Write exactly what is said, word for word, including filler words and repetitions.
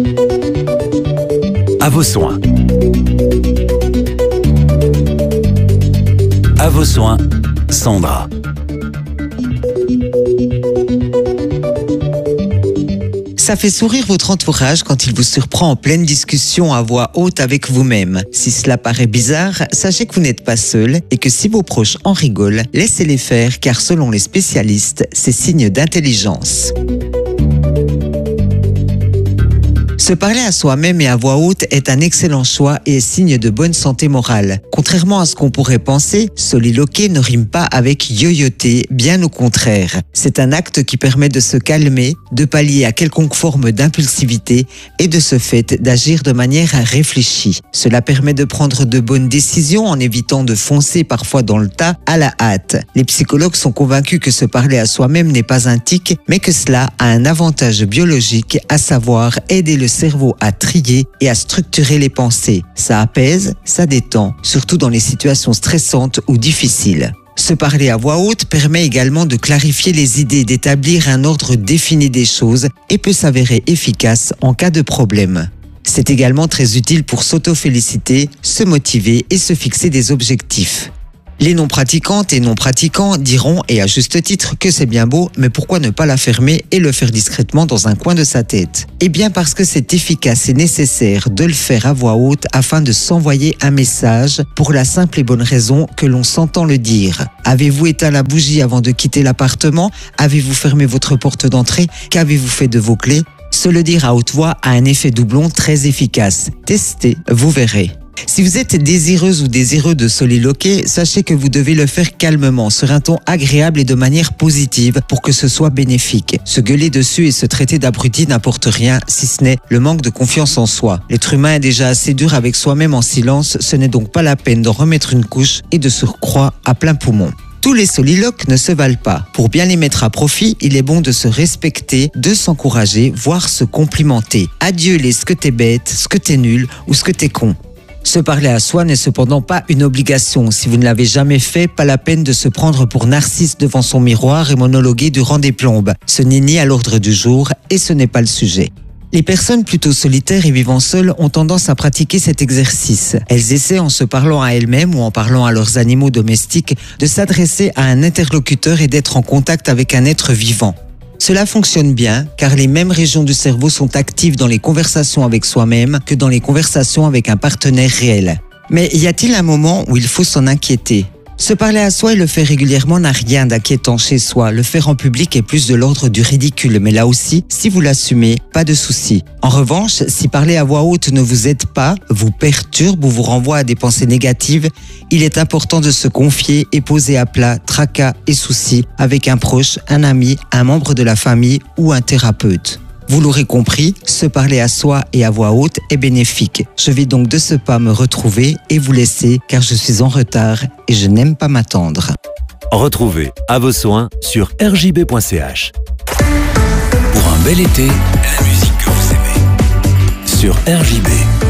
À vos soins. À vos soins, Sandra. Ça fait sourire votre entourage quand il vous surprend en pleine discussion à voix haute avec vous-même. Si cela paraît bizarre, sachez que vous n'êtes pas seul et que si vos proches en rigolent, laissez-les faire car selon les spécialistes, c'est signe d'intelligence. Se parler à soi-même et à voix haute est un excellent choix et est signe de bonne santé morale. Contrairement à ce qu'on pourrait penser, soliloquer ne rime pas avec yoyoter, bien au contraire. C'est un acte qui permet de se calmer, de pallier à quelconque forme d'impulsivité et de ce fait d'agir de manière réfléchie. Cela permet de prendre de bonnes décisions en évitant de foncer parfois dans le tas à la hâte. Les psychologues sont convaincus que se parler à soi-même n'est pas un tic, mais que cela a un avantage biologique, à savoir aider le cerveau à trier et à structurer les pensées. Ça apaise, ça détend, surtout dans les situations stressantes ou difficiles. Se parler à voix haute permet également de clarifier les idées, d'établir un ordre défini des choses et peut s'avérer efficace en cas de problème. C'est également très utile pour s'auto-féliciter, se motiver et se fixer des objectifs. Les non-pratiquantes et non-pratiquants diront, et à juste titre, que c'est bien beau, mais pourquoi ne pas la fermer et le faire discrètement dans un coin de sa tête? Eh bien parce que c'est efficace et nécessaire de le faire à voix haute afin de s'envoyer un message pour la simple et bonne raison que l'on s'entend le dire. Avez-vous éteint la bougie avant de quitter l'appartement? Avez-vous fermé votre porte d'entrée? Qu'avez-vous fait de vos clés? Se le dire à haute voix a un effet doublon très efficace. Testez, vous verrez. Si vous êtes désireuse ou désireux de soliloquer, sachez que vous devez le faire calmement, sur un ton agréable et de manière positive pour que ce soit bénéfique. Se gueuler dessus et se traiter d'abruti n'apporte rien, si ce n'est le manque de confiance en soi. L'être humain est déjà assez dur avec soi-même en silence, ce n'est donc pas la peine d'en remettre une couche et de surcroît à plein poumon. Tous les soliloques ne se valent pas. Pour bien les mettre à profit, il est bon de se respecter, de s'encourager, voire se complimenter. Adieu les ce que t'es bête, ce que t'es nul ou ce que t'es con. Se parler à soi n'est cependant pas une obligation. Si vous ne l'avez jamais fait, pas la peine de se prendre pour Narcisse devant son miroir et monologuer durant des plombes. Ce n'est ni à l'ordre du jour et ce n'est pas le sujet. Les personnes plutôt solitaires et vivant seules ont tendance à pratiquer cet exercice. Elles essaient, en se parlant à elles-mêmes ou en parlant à leurs animaux domestiques, de s'adresser à un interlocuteur et d'être en contact avec un être vivant. Cela fonctionne bien car les mêmes régions du cerveau sont actives dans les conversations avec soi-même que dans les conversations avec un partenaire réel. Mais y a-t-il un moment où il faut s'en inquiéter ? Se parler à soi et le faire régulièrement n'a rien d'inquiétant chez soi. Le faire en public est plus de l'ordre du ridicule, mais là aussi, si vous l'assumez, pas de souci. En revanche, si parler à voix haute ne vous aide pas, vous perturbe ou vous renvoie à des pensées négatives, il est important de se confier et poser à plat tracas et soucis avec un proche, un ami, un membre de la famille ou un thérapeute. Vous l'aurez compris, se parler à soi et à voix haute est bénéfique. Je vais donc de ce pas me retrouver et vous laisser car je suis en retard et je n'aime pas m'attendre. Retrouvez À vos soins sur r j b point c h. Pour un bel été, la musique que vous aimez sur R J B.